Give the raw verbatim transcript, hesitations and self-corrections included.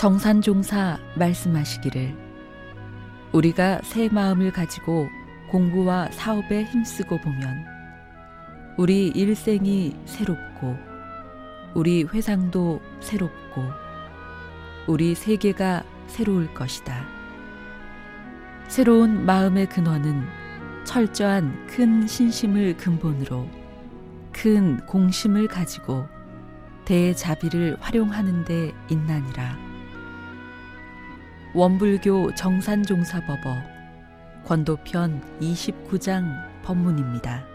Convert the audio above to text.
정산종사 말씀하시기를 우리가 새 마음을 가지고 공부와 사업에 힘쓰고 보면 우리 일생이 새롭고 우리 회상도 새롭고 우리 세계가 새로울 것이다. 새로운 마음의 근원은 철저한 큰 신심을 근본으로 큰 공심을 가지고 대자비를 활용하는 데 있나니라. 원불교 정산종사법어 권도편 이십구 장 법문입니다.